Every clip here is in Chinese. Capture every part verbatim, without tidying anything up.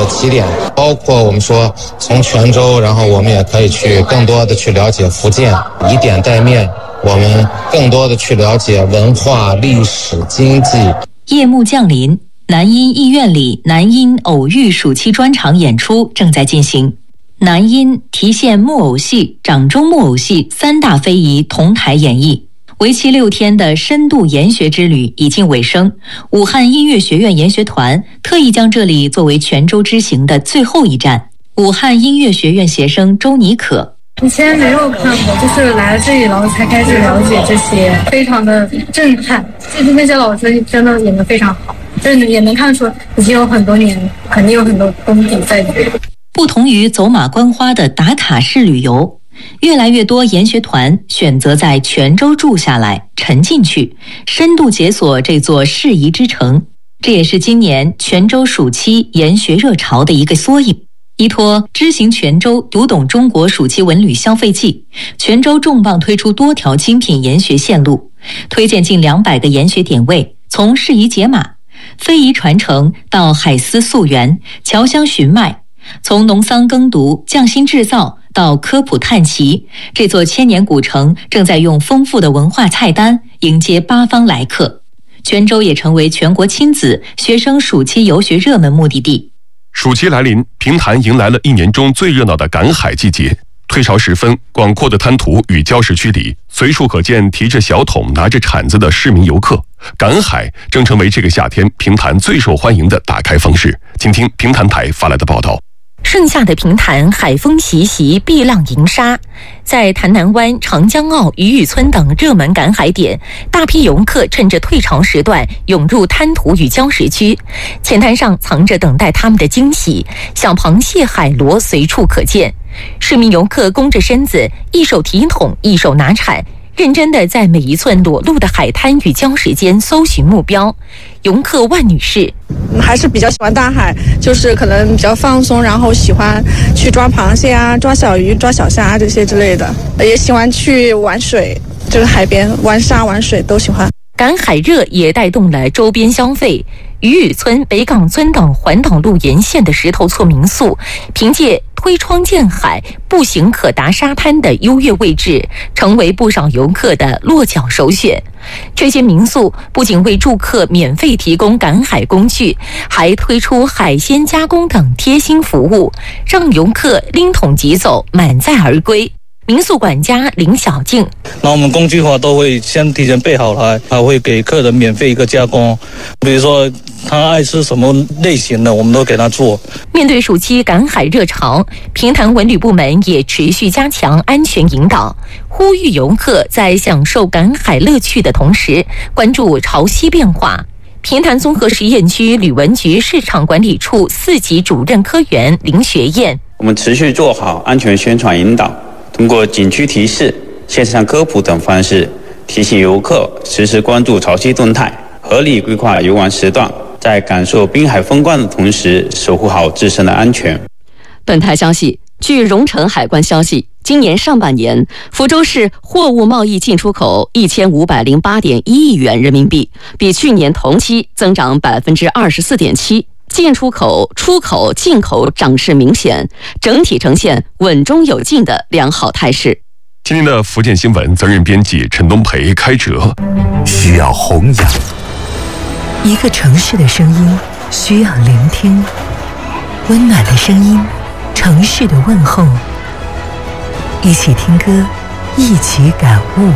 起点。包括我们说从泉州，然后我们也可以去更多的去了解福建，以点带面，我们更多的去了解文化、历史、经济。 夜幕降临，南音艺院里南音偶遇暑期专场演出正在进行。南音、提县木偶戏、掌中木偶戏三大非遗同台演绎，为期六天的深度研学之旅已经尾声。武汉音乐学院研学团特意将这里作为泉州之行的最后一站。武汉音乐学院学生周妮可， 以前没有看过，就是来了这里然后才开始了解这些，非常的震撼。就是那些老师真的演得非常好，就是也能看出已经有很多年，肯定有很多功底在里面。 不同于走马观花的打卡式旅游，越来越多研学团选择在泉州住下来，沉进去，深度解锁这座适宜之城。这也是今年泉州暑期研学热潮的一个缩影。依托知行泉州，读懂中国暑期文旅消费季，泉州重磅推出多条精品研学线路，推荐近两百个研学点位，从适宜解码、非遗传承到海丝溯源、侨乡寻脉，从农桑耕读、匠心制造到科普探奇，这座千年古城正在用丰富的文化菜单迎接八方来客。泉州也成为全国亲子、学生暑期游学热门目的地。 暑期来临，平潭迎来了一年中最热闹的赶海季节。退潮时分，广阔的滩涂与礁石区里，随处可见提着小桶、拿着铲子的市民游客。赶海正成为这个夏天平潭最受欢迎的打开方式。请听平潭台发来的报道。 盛夏的平潭，海风习习，碧浪银沙。在潭南湾、长江澳、渔屿村等热门赶海点，大批游客趁着退潮时段涌入滩涂与礁石区，浅滩上藏着等待他们的惊喜，小螃蟹、海螺随处可见。市民游客弓着身子，一手提桶，一手拿铲，认真地在每一寸裸露的海滩与礁石间搜寻目标。游客万女士还是比较喜欢大海，就是可能比较放松，然后喜欢去抓螃蟹啊、抓小鱼、抓小虾这些之类的，也喜欢去玩水，就是海边玩沙玩水都喜欢。 赶海热也带动了周边消费。渔屿村、北港村等环岛路沿线的石头厝民宿，凭借推窗见海、步行可达沙滩的优越位置，成为不少游客的落脚首选。这些民宿不仅为住客免费提供赶海工具，还推出海鲜加工等贴心服务，让游客拎桶即走，满载而归。民宿管家林小静， 那我们工具的话都会先提前备好了，还会给客人免费一个加工，比如说他爱吃什么类型的，我们都给他做。 面对暑期赶海热潮，平潭文旅部门也持续加强安全引导，呼吁游客在享受赶海乐趣的同时，关注潮汐变化。平潭综合实验区旅文局市场管理处四级主任科员林学燕， 我们持续做好安全宣传引导，通过景区提示、线上科普等方式，提醒游客实时关注潮汐动态，合理规划游玩时段，在感受滨海风光的同时，守护好自身的安全。 本台消息，据荣成海关消息，今年上半年，福州市货物贸易进出口一千五百零八点一亿元人民币，比去年同期增长百分之二十四点七。进出口、出口、进口涨势明显，整体呈现稳中有进的良好态势。 今天的福建新闻责任编辑陈东培开哲。 需要弘扬， 一个城市的声音需要聆听，温暖的声音，城市的问候，一起听歌，一起感悟。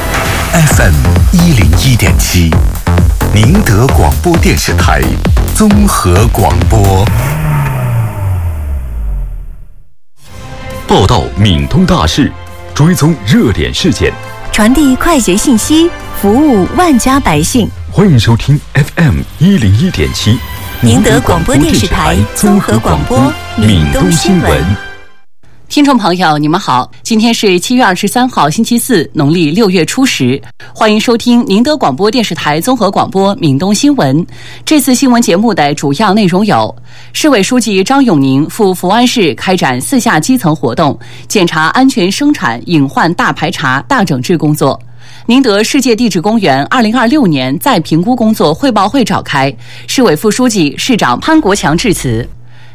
F M 一零一点七，宁德广播电视台综合广播， 报道闽东大事，追踪热点事件， 传递快捷信息，服务万家百姓。 欢迎收听 F M 一零一点七， 宁德广播电视台综合广播闽东新闻。 听众朋友，你们好，今天是七月二十三号，星期四，农历六月初十，欢迎收听宁德广播电视台综合广播闽东新闻。这次新闻节目的主要内容有：市委书记张永宁赴福安市开展四下基层活动，检查安全生产隐患大排查、大整治工作。宁德世界地质公园二零二六年再评估工作汇报会召开，市委副书记、市长潘国强致辞。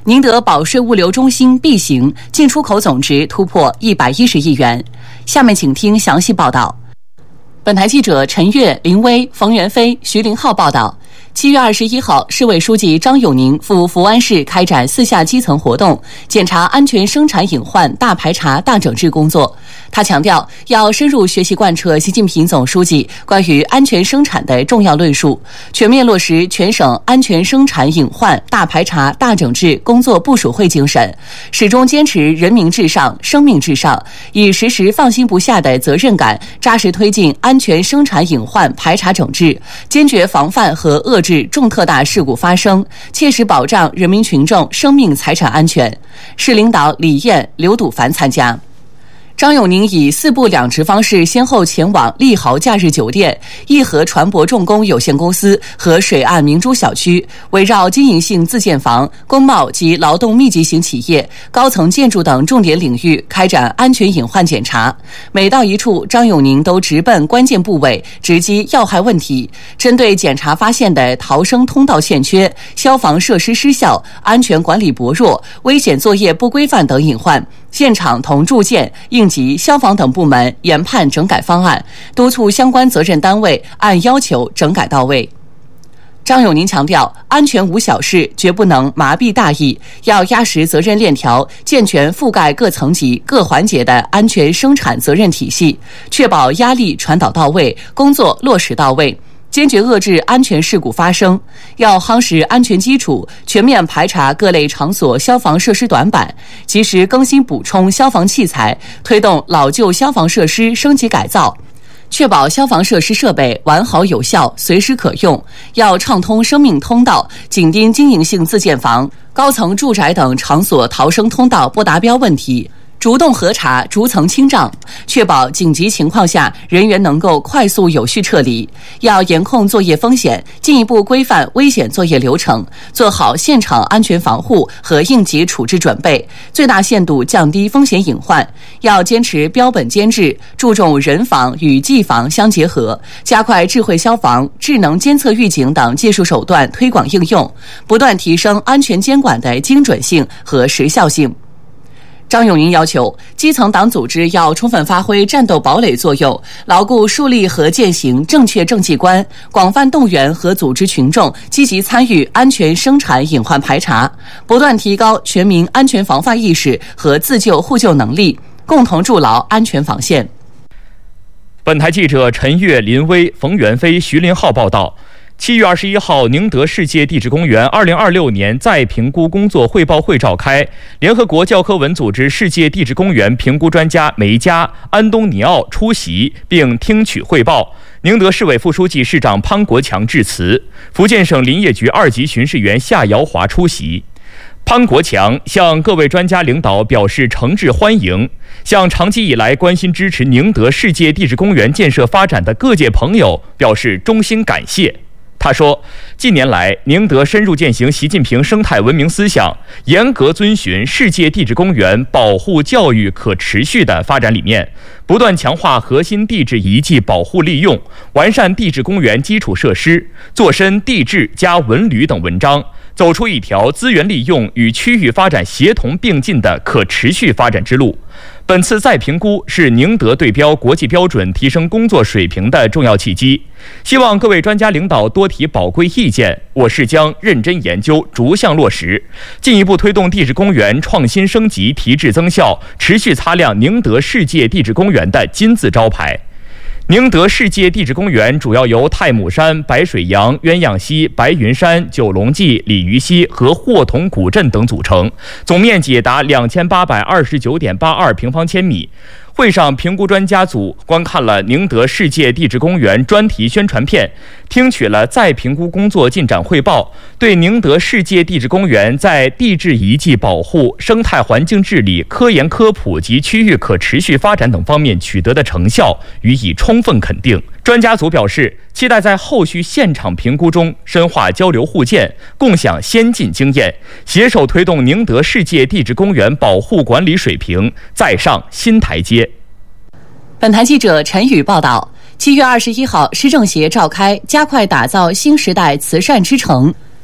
宁德保税物流中心 B 型进出口总值突破一百一十亿元。下面请听详细报道。本台记者陈悦、林威、冯元飞、徐林浩报道。七月二十一号，市委书记张永宁赴福安市开展四下基层活动，检查安全生产隐患大排查、大整治工作。他强调，要深入学习贯彻习近平总书记关于安全生产的重要论述，全面落实全省安全生产隐患大排查、大整治工作部署会精神，始终坚持人民至上、生命至上，以时时放心不下的责任感，扎实推进安全生产隐患排查整治，坚决防范和遏制重特大事故发生，切实保障人民群众生命财产安全。市领导李艳、刘笃凡参加。张永宁以四部两职方式先后前往利豪假日酒店、义和船舶重工有限公司和水岸明珠小区，围绕经营性自建房、工贸及劳动密集型企业、高层建筑等重点领域开展安全隐患检查。每到一处，张永宁都直奔关键部位，直击要害问题，针对检查发现的逃生通道欠缺、消防设施失效、安全管理薄弱、危险作业不规范等隐患，现场同住建、应急、消防等部门研判整改方案，督促相关责任单位按要求整改到位。张永宁强调，安全无小事，绝不能麻痹大意，要压实责任链条，健全覆盖各层级、各环节的安全生产责任体系，确保压力传导到位，工作落实到位。坚决遏制安全事故发生，要夯实安全基础，全面排查各类场所消防设施短板，及时更新补充消防器材，推动老旧消防设施升级改造，确保消防设施设备完好有效、随时可用。要畅通生命通道，紧盯经营性自建房、高层住宅等场所逃生通道不达标问题，逐栋核查、逐层清障，确保紧急情况下人员能够快速有序撤离。要严控作业风险，进一步规范危险作业流程，做好现场安全防护和应急处置准备，最大限度降低风险隐患。要坚持标本兼治，注重人防与技防相结合，加快智慧消防、智能监测预警等技术手段推广应用，不断提升安全监管的精准性和时效性。张永宁要求，基层党组织要充分发挥战斗堡垒作用，牢固树立和践行正确政绩观，广泛动员和组织群众积极参与安全生产隐患排查，不断提高全民安全防范意识和自救互救能力，共同筑牢安全防线。 本台记者陈悦、林威、冯元飞、徐林浩报道。七月二十一号，宁德世界地质公园二零二六年再评估工作汇报会召开，联合国教科文组织世界地质公园评估专家梅加、安东尼奥出席并听取汇报。宁德市委副书记、市长潘国强致辞，福建省林业局二级巡视员夏尧华出席。潘国强向各位专家领导表示诚挚欢迎，向长期以来关心支持宁德世界地质公园建设发展的各界朋友表示衷心感谢。他说，近年来，宁德深入践行习近平生态文明思想，严格遵循世界地质公园保护教育可持续的发展理念，不断强化核心地质遗迹保护利用，完善地质公园基础设施，做深地质加文旅等文章，走出一条资源利用与区域发展协同并进的可持续发展之路。本次再评估是宁德对标国际标准、提升工作水平的重要契机。希望各位专家领导多提宝贵意见，我市将认真研究，逐项落实，进一步推动地质公园创新升级、提质增效，持续擦亮宁德世界地质公园的金字招牌。宁德世界地质公园主要由太姥山、白水洋、鸳鸯溪、白云山、九龙记、鲤鱼溪和霍同古镇等组成，总面积达两千八百二十九点八二平方千米。会上，评估专家组观看了宁德世界地质公园专题宣传片，听取了再评估工作进展汇报，对宁德世界地质公园在地质遗迹保护、生态环境治理、科研科普及区域可持续发展等方面取得的成效予以充分肯定。专家组表示，期待在后续现场评估中深化交流互鉴，共享先进经验，携手推动宁德世界地质公园保护管理水平再上新台阶。 本台记者陈宇报道。七月二十一号，市政协召开加快打造新时代慈善之城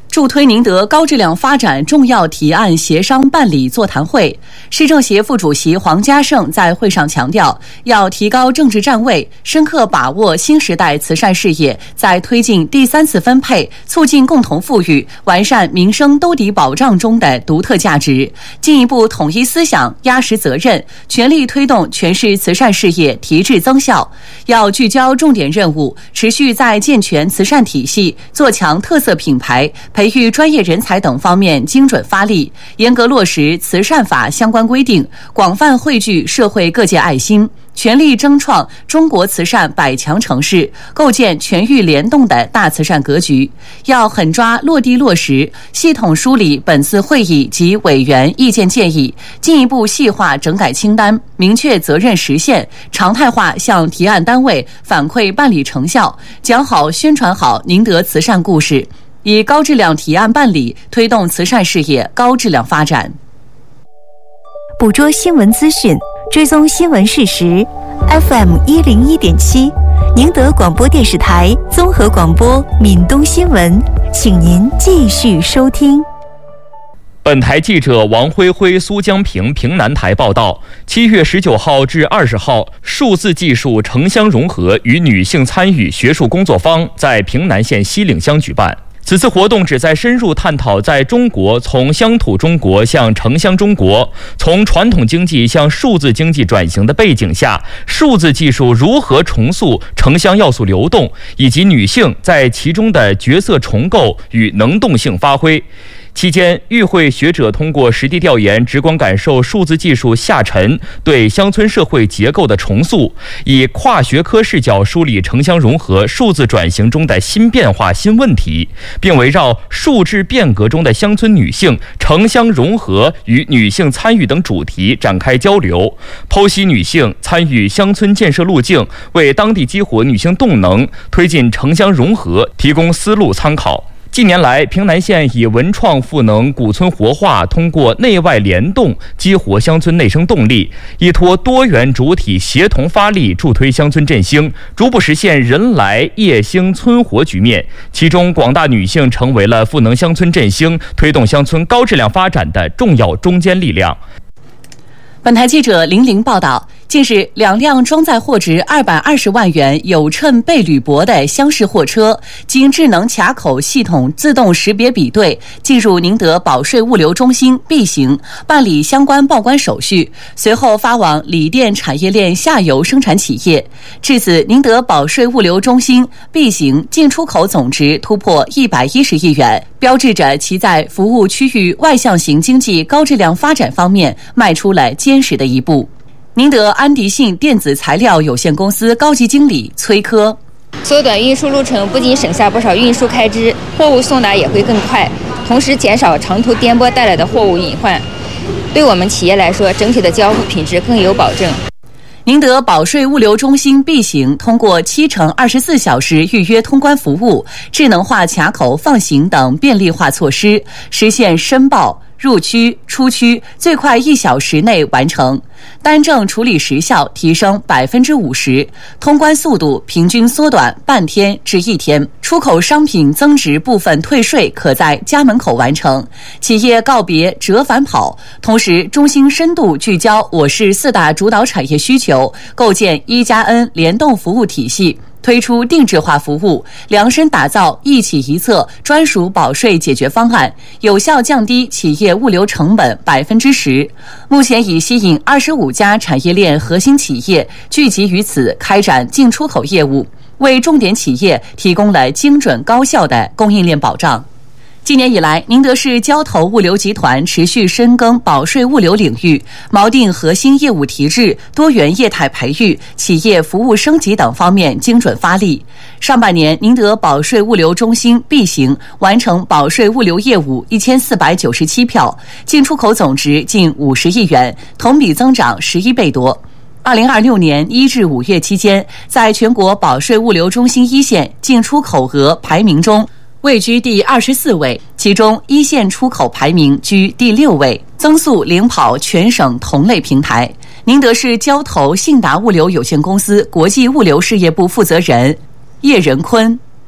助推宁德高质量发展重要提案协商办理座谈会，市政协副主席黄家胜在会上强调，要提高政治站位，深刻把握新时代慈善事业在推进第三次分配、促进共同富裕、完善民生兜底保障中的独特价值，进一步统一思想、压实责任，全力推动全市慈善事业提质增效。要聚焦重点任务，持续在健全慈善体系、做强特色品牌、培育专业人才等方面精准发力，严格落实慈善法相关规定，广泛汇聚社会各界爱心，全力争创中国慈善百强城市，构建全域联动的大慈善格局。要狠抓落地落实，系统梳理本次会议及委员意见建议，进一步细化整改清单，明确责任实现，常态化向提案单位反馈办理成效，讲好宣传好宁德慈善故事，以高质量提案办理，推动慈善事业高质量发展。 捕捉新闻资讯，追踪新闻事实。F M 一零一点七，宁德广播电视台综合广播闽东新闻，请您继续收听。 本台记者王辉辉、苏江平平南台报道，七月十九号至二十号，数字技术城乡融合与女性参与学术工作坊在平南县西岭乡举办。此次活动旨在深入探讨在中国从乡土中国向城乡中国、从传统经济向数字经济转型的背景下，数字技术如何重塑城乡要素流动，以及女性在其中的角色重构与能动性发挥。期间，与会学者通过实地调研，直观感受数字技术下沉对乡村社会结构的重塑，以跨学科视角梳理城乡融合、数字转型中的新变化、新问题，并围绕数质变革中的乡村女性、城乡融合与女性参与等主题展开交流，剖析女性参与乡村建设路径，为当地激活女性动能、推进城乡融合提供思路参考。近年来，平南县以文创赋能古村活化，通过内外联动激活乡村内生动力，依托多元主体协同发力，助推乡村振兴，逐步实现人来业兴村活局面。其中，广大女性成为了赋能乡村振兴、推动乡村高质量发展的重要中坚力量。 本台记者林玲报道，近日，两辆装载货值二百二十万元有衬倍铝箔的厢式货车，经智能卡口系统自动识别比对，进入宁德保税物流中心 B 型办理相关报关手续，随后发往锂电产业链下游生产企业。至此，宁德保税物流中心 B 型进出口总值突破一百一十亿元，标志着其在服务区域外向型经济高质量发展方面迈出了坚实的一步。宁德安迪信电子材料有限公司高级经理崔科： 缩短运输路程不仅省下不少运输开支，货物送达也会更快，同时减少长途颠簸带来的货物隐患，对我们企业来说，整体的交付品质更有保证。宁德保税物流中心 B 型通过七乘二十四小时预约通关服务、智能化卡口放行等便利化措施，实现申报、入区、出区最快一小时内完成，单证处理时效提升百分之五十，通关速度平均缩短半天至一天。出口商品增值部分退税可在家门口完成，企业告别折返跑。同时，中心深度聚焦我市四大主导产业需求，构建一加 N 联动服务体系。推出定制化服务，量身打造一起一策专属保税解决方案，有效降低企业物流成本百分之十。目前已吸引二十五家产业链核心企业聚集于此开展进出口业务，为重点企业提供了精准高效的供应链保障。今年以来，宁德市交投物流集团持续深耕保税物流领域，锚定核心业务提质、多元业态培育、企业服务升级等方面精准发力。上半年，宁德保税物流中心 B 型完成保税物流业务一千四百九十七票，进出口总值近五十亿元，同比增长十一倍多。二零二六年一至五月期间，在全国保税物流中心一线进出口额排名中，位居第二十四位，其中一线出口排名居第六位，增速领跑全省同类平台。宁德市交投信达物流有限公司国际物流事业部负责人叶仁坤：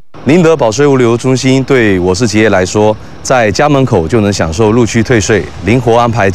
宁德保税物流中心对我市企业来说，在家门口就能享受陆区退税，灵活安排